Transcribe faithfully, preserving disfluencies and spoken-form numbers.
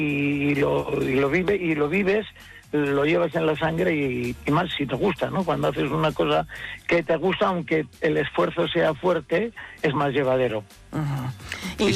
y lo, y lo vive y lo vives, lo llevas en la sangre y, y más si te gusta, ¿no? Cuando haces una cosa que te gusta, aunque el esfuerzo sea fuerte, es más llevadero. Uh-huh. I